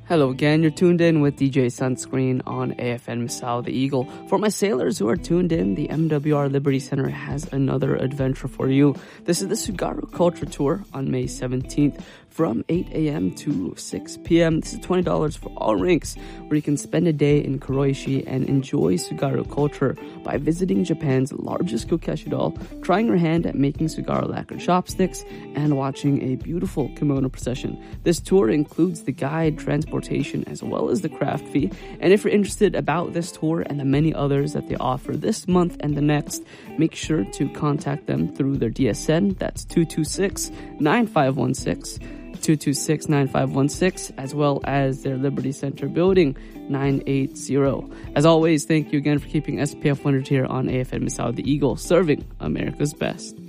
Hello again, you're tuned in with DJ Sunscreen on AFN Misao the Eagle. For my sailors who are tuned in, the MWR Liberty Center has another adventure for you. This is the Tsugaru Culture Tour on May 17th from 8 a.m. to 6 p.m. This is $20 for all rinks, where you can spend a day in Kuroishi and enjoy Tsugaru culture by visiting Japan's largest kokeshi doll, trying your hand at making Tsugaru lacquered chopsticks, and watching a beautiful kimono procession. This tour includes the guide, transportation, as well as the craft fee. And if you're interested about this tour and the many others that they offer this month and the next, make sure to contact them through their DSN. That's 226-9516. 226-9516, as well as their Liberty Center building 980. As always, thank you again for keeping SPF 100 here on AFN Misao the Eagle, serving America's best.